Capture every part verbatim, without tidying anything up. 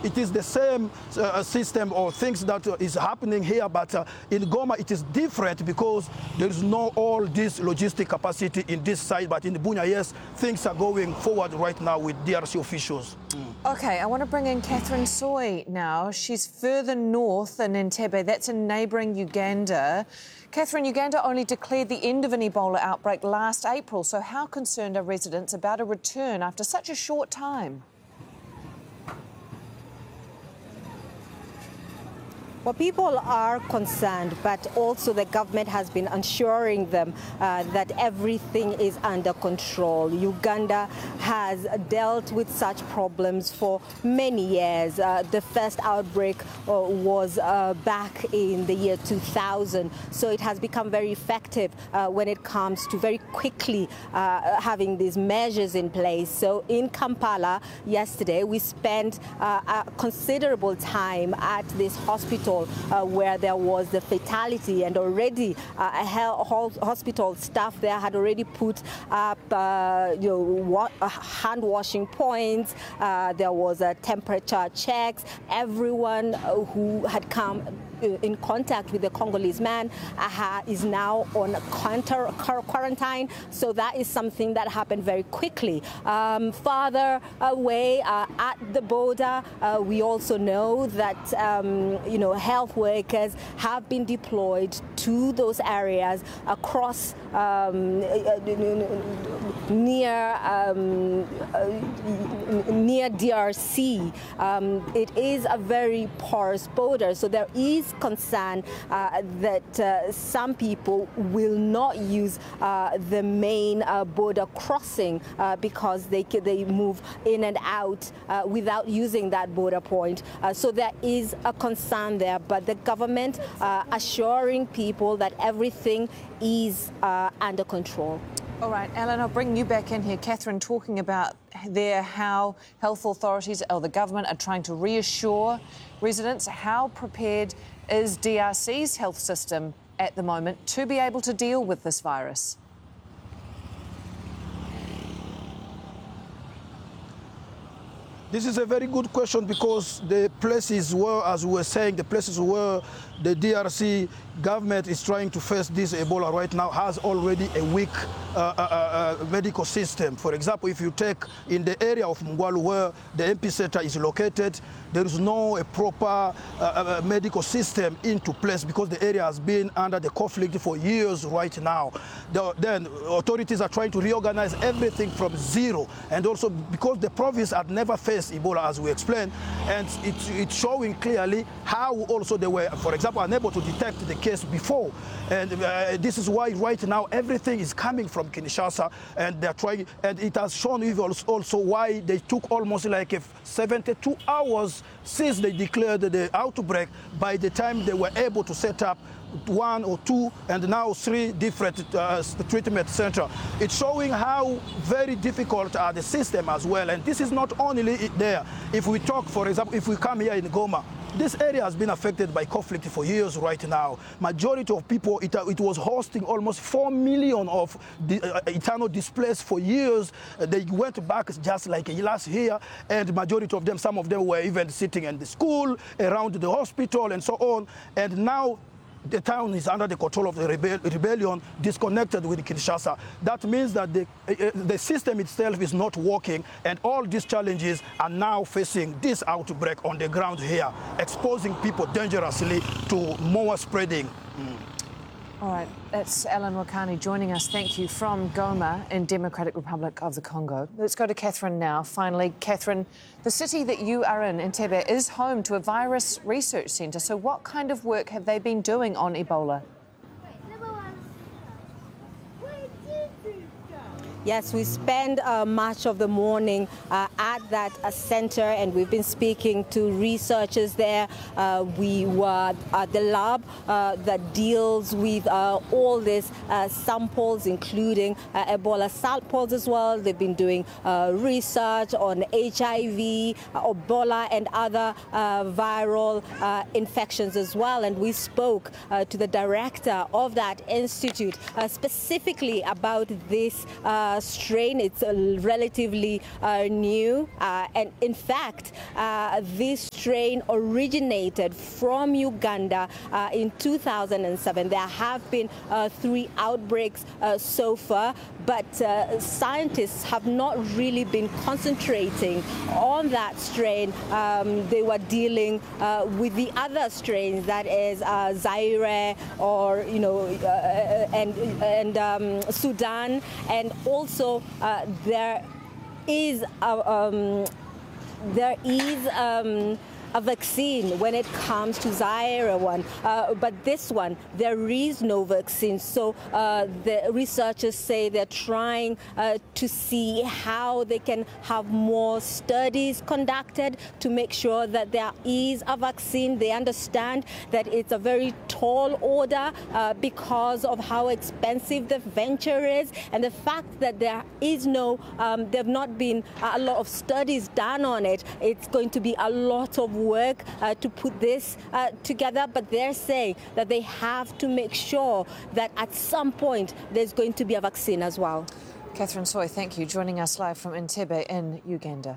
it is the same uh, system or things that uh, is happening here, but uh, in Goma it is different because there is no all this logistic capacity in this side, but in Bunia, yes, things are going forward right now with D R C officials. Mm. Okay, I want to bring in Catherine Soy now. She's further north in Entebbe, that's in neighbouring Uganda. Catherine, Uganda only declared the end of an Ebola outbreak last April, so how concerned are residents about a return after such a short time? Well, people are concerned, but also the government has been assuring them uh, that everything is under control. Uganda has dealt with such problems for many years. Uh, the first outbreak uh, was uh, back in the year two thousand, so it has become very effective uh, when it comes to very quickly uh, having these measures in place. So in Kampala yesterday, we spent uh, a considerable time at this hospital Uh, where there was the fatality, and already uh, health hospital staff there had already put up uh, you know, wa uh, hand washing points. Uh, there was a temperature checks. Everyone uh, who had come in contact with the Congolese man uh, is now on counter quarantine. So that is something that happened very quickly. Um, farther away uh, at the border, uh, we also know that um, you know, health workers have been deployed to those areas across um, near um, uh, near D R C. Um, it is a very porous border, so there is concern uh, that uh, some people will not use uh, the main uh, border crossing uh, because they they move in and out uh, without using that border point. Uh, so there is a concern there, but the government uh, assuring people that everything is uh, under control. All right, Alan, I'll bring you back in here. Catherine, talking about there how health authorities or the government are trying to reassure residents. How prepared is D R C's health system at the moment to be able to deal with this virus? This is a very good question because the places where, as we were saying, the places where the D R C government is trying to face this Ebola right now has already a weak uh, uh, uh, medical system. For example, if you take in the area of Mungwalu where the epicenter is located, there is no a proper uh, uh, medical system into place because the area has been under the conflict for years right now. The, then authorities are trying to reorganize everything from zero, and also because the province had never faced Ebola, as we explained, and it's, it's showing clearly how also they were, for example, unable to detect the case before. And uh, this is why right now everything is coming from Kinshasa, and they're trying, and it has shown also why they took almost like seventy-two hours since they declared the outbreak by the time they were able to set up one or two and now three different uh, treatment centers. It's showing how very difficult are the system as well. And this is not only there. If we talk, for example, if we come here in Goma, this area has been affected by conflict for years right now. Majority of people, it, it was hosting almost four million of the, uh, internal displaced for years. Uh, they went back just like last year, and majority of them, some of them were even sitting in the school, around the hospital and so on. And now the town is under the control of the rebel rebellion, disconnected with Kinshasa. That means that the, uh, the system itself is not working, and all these challenges are now facing this outbreak on the ground here, exposing people dangerously to more spreading. Mm. All right, that's Alan Wakani joining us, thank you, from Goma in Democratic Republic of the Congo. Let's go to Catherine now. Finally, Catherine, the city that you are in, Entebbe, is home to a virus research centre. So what kind of work have they been doing on Ebola? Yes, we spend uh, much of the morning uh, at that uh, center, and we've been speaking to researchers there. Uh, we were at the lab uh, that deals with uh, all these uh, samples, including uh, Ebola samples as well. They've been doing uh, research on H I V, uh, Ebola, and other uh, viral uh, infections as well. And we spoke uh, to the director of that institute uh, specifically about this uh, uh, strain. It's uh, relatively uh, new. Uh, and in fact, uh, this strain originated from Uganda uh, in two thousand seven. There have been uh, three outbreaks uh, so far, but uh, scientists have not really been concentrating on that strain. Um, they were dealing uh, with the other strains, that is uh, Zaire or, you know, uh, and, and um, Sudan. And also uh, there is a, um, there is um, a vaccine when it comes to Zaire one, uh, but this one, there is no vaccine. So uh, the researchers say they're trying uh, to see how they can have more studies conducted to make sure that there is a vaccine. They understand that it's a very tall order uh, because of how expensive the venture is, and the fact that there is no, um, there have not been a lot of studies done on it. It's going to be a lot of work uh, to put this uh, together, but they're saying that they have to make sure that at some point there's going to be a vaccine as well. Catherine Soy, thank you. Joining us live from Entebbe in Uganda.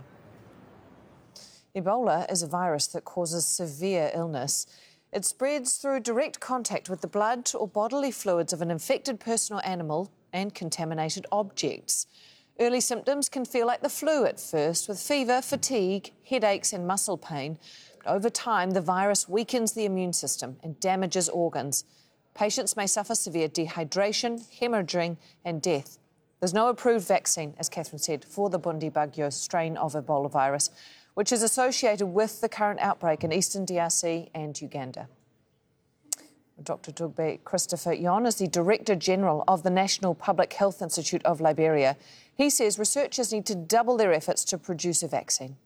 Ebola is a virus that causes severe illness. It spreads through direct contact with the blood or bodily fluids of an infected person or animal and contaminated objects. Early symptoms can feel like the flu at first, with fever, fatigue, headaches and muscle pain. But over time, the virus weakens the immune system and damages organs. Patients may suffer severe dehydration, hemorrhaging and death. There's no approved vaccine, as Catherine said, for the Bundibugyo strain of Ebola virus, which is associated with the current outbreak in eastern D R C and Uganda. Doctor Dugbe Christopher Yon is the Director General of the National Public Health Institute of Liberia. He says researchers need to double their efforts to produce a vaccine.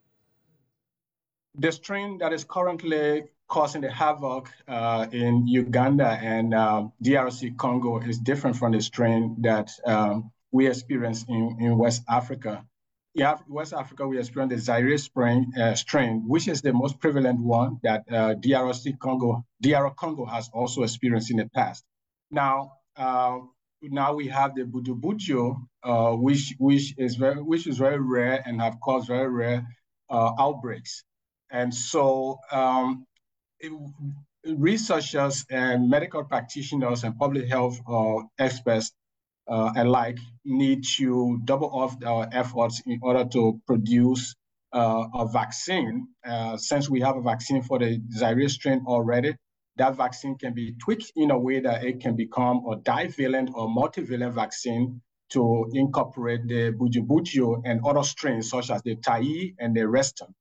The strain that is currently causing the havoc uh, in Uganda and uh, D R C Congo is different from the strain that um, we experience in, in West Africa. In West Africa, we experience the Zaire strain, uh, strain, which is the most prevalent one that uh, D R C Congo, D R Congo has also experienced in the past. Now, uh, now we have the Bundibugyo, uh, which which is very which is very rare and have caused very rare uh, outbreaks. And so, um, it, researchers and medical practitioners and public health uh, experts Uh, alike need to double off our efforts in order to produce uh, a vaccine. Uh, since we have a vaccine for the Zaire strain already, that vaccine can be tweaked in a way that it can become a divalent or multivalent vaccine to incorporate the Bundibugyo and other strains such as the Tai and the Reston.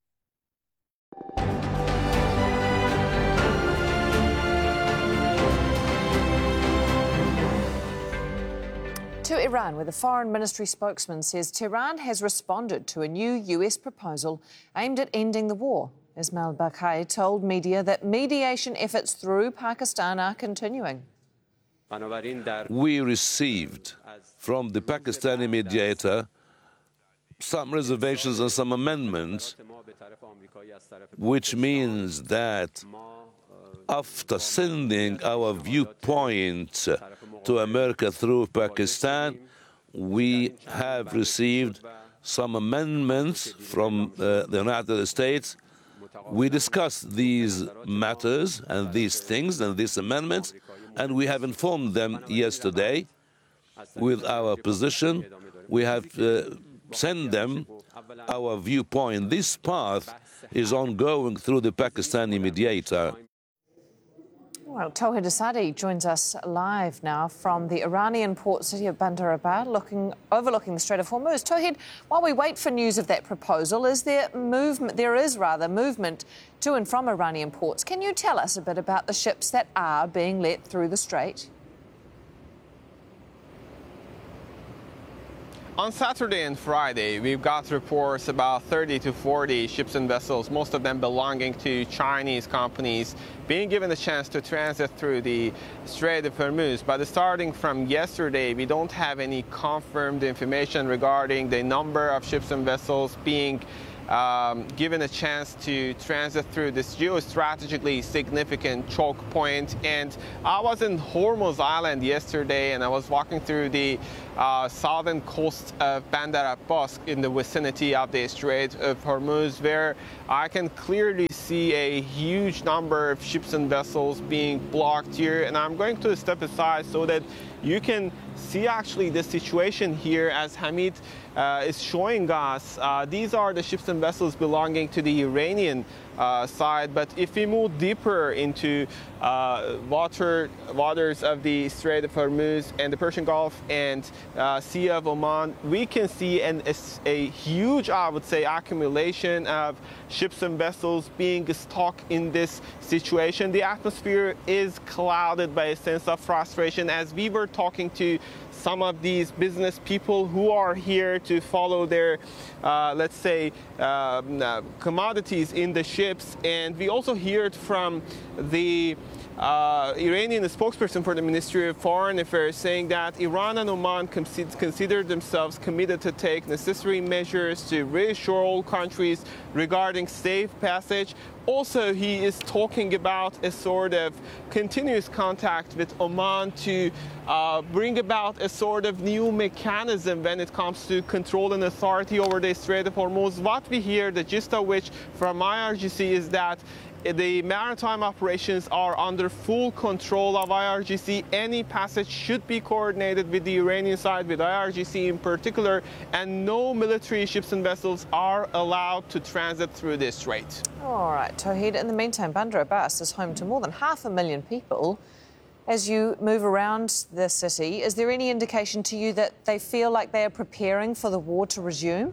To Iran, where the Foreign Ministry spokesman says Tehran has responded to a new U S proposal aimed at ending the war. Ismail Baqai told media that mediation efforts through Pakistan are continuing. We received from the Pakistani mediator some reservations and some amendments, which means that after sending our viewpoint to America through Pakistan, we have received some amendments from uh, the United States. We discussed these matters and these things and these amendments, and we have informed them yesterday with our position. We have uh, sent them our viewpoint. This path is ongoing through the Pakistani mediator. Well, Tawhid Asadi joins us live now from the Iranian port city of Bandar Abbas, looking, overlooking the Strait of Hormuz. Tawhid, while we wait for news of that proposal, is there movement? There is rather movement to and from Iranian ports. Can you tell us a bit about the ships that are being let through the strait? On Saturday and Friday, we've got reports about thirty to forty ships and vessels, most of them belonging to Chinese companies, being given a chance to transit through the Strait of Hormuz. But starting from yesterday, we don't have any confirmed information regarding the number of ships and vessels being Um, given a chance to transit through this geostrategically significant choke point. And I was in Hormuz Island yesterday, and I was walking through the uh, southern coast of Bandar Abbas in the vicinity of the Strait of Hormuz, where I can clearly see a huge number of ships and vessels being blocked here. And I'm going to step aside so that you can see actually the situation here as Hamid uh, is showing us. Uh, these are the ships and vessels belonging to the Iranian uh, side. But if we move deeper into uh, water waters of the Strait of Hormuz and the Persian Gulf and uh, Sea of Oman, we can see an, a, a huge, I would say, accumulation of ships and vessels being stuck in this situation. The atmosphere is clouded by a sense of frustration as we were talking to some of these business people who are here to follow their, uh, let's say, um, uh, commodities in the ships. And we also heard from the uh, Iranian spokesperson for the Ministry of Foreign Affairs saying that Iran and Oman consider themselves committed to take necessary measures to reassure all countries regarding safe passage. Also, he is talking about a sort of continuous contact with Oman to uh, bring about a sort of new mechanism when it comes to control and authority over the Strait of Hormuz. What we hear, the gist of which from I R G C, is that the maritime operations are under full control of I R G C. Any passage should be coordinated with the Iranian side, with I R G C in particular, and no military ships and vessels are allowed to transit through this strait. All right, Tawhid. In the meantime, Bandar Abbas is home to more than half a million people. As you move around the city, is there any indication to you that they feel like they are preparing for the war to resume?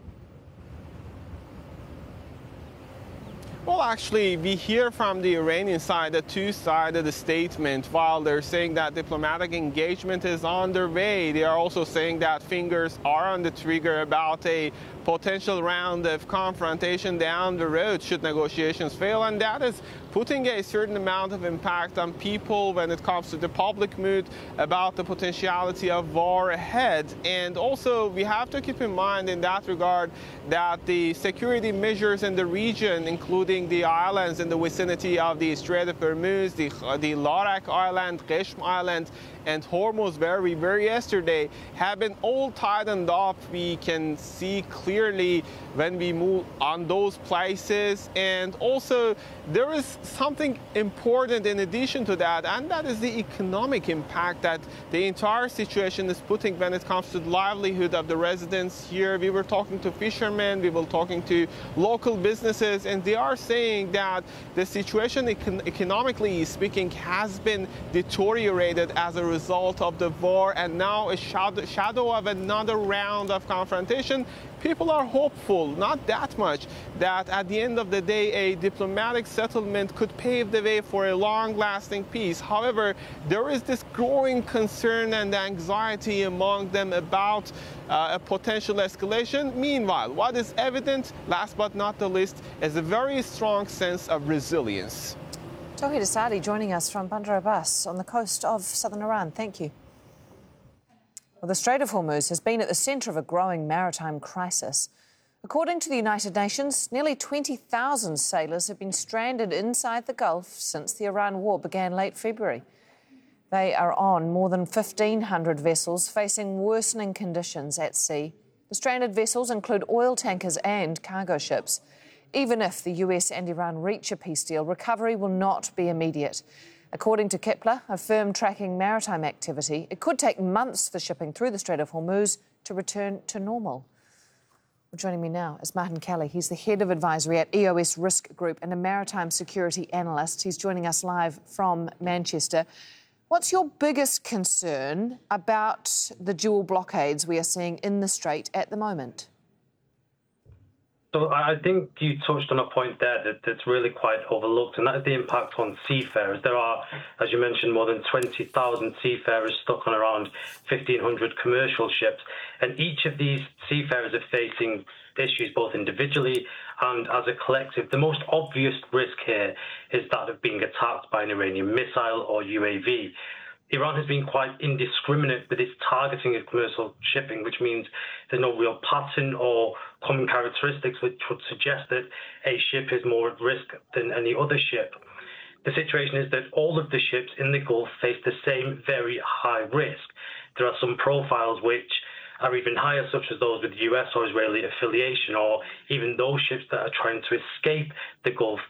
Well, actually, we hear from the Iranian side a two-sided statement. While they're saying that diplomatic engagement is underway, they are also saying that fingers are on the trigger about a potential round of confrontation down the road should negotiations fail, and that is putting a certain amount of impact on people when it comes to the public mood about the potentiality of war ahead. And also, we have to keep in mind in that regard that the security measures in the region, including the islands in the vicinity of the Strait of Hormuz, the, the Larak Island, Qeshm Island, and Hormuz, where we were yesterday, have been all tightened up. We can see clearly when we move on those places. And also, there is something important in addition to that, and that is the economic impact that the entire situation is putting when it comes to the livelihood of the residents here. We were talking to fishermen, we were talking to local businesses, and they are saying that the situation, econ economically speaking, has been deteriorated as a result of the war, and now a shadow, shadow of another round of confrontation. People are hopeful, not that much, that at the end of the day, a diplomatic settlement could pave the way for a long-lasting peace. However, there is this growing concern and anxiety among them about uh, a potential escalation. Meanwhile, what is evident, last but not the least, is a very strong sense of resilience. Tawhid Asadi joining us from Bandar Abbas on the coast of southern Iran. Thank you. Well, the Strait of Hormuz has been at the centre of a growing maritime crisis. According to the United Nations, nearly twenty thousand sailors have been stranded inside the Gulf since the Iran war began late February. They are on more than fifteen hundred vessels facing worsening conditions at sea. The stranded vessels include oil tankers and cargo ships. Even if the U S and Iran reach a peace deal, recovery will not be immediate. According to Kepler, a firm tracking maritime activity, it could take months for shipping through the Strait of Hormuz to return to normal. Well, joining me now is Martin Kelly. He's the head of advisory at E O S Risk Group and a maritime security analyst. He's joining us live from Manchester. What's your biggest concern about the dual blockades we are seeing in the Strait at the moment? So I think you touched on a point there that, that's really quite overlooked, and that is the impact on seafarers. There are, as you mentioned, more than twenty thousand seafarers stuck on around fifteen hundred commercial ships, and each of these seafarers are facing issues both individually and as a collective. The most obvious risk here is that of being attacked by an Iranian missile or U A V. Iran has been quite indiscriminate with its targeting of commercial shipping, which means there's no real pattern or common characteristics which would suggest that a ship is more at risk than any other ship. The situation is that all of the ships in the Gulf face the same very high risk. there are some profiles which are even higher, such as those with U S or Israeli affiliation, or even those ships that are trying to escape the Gulf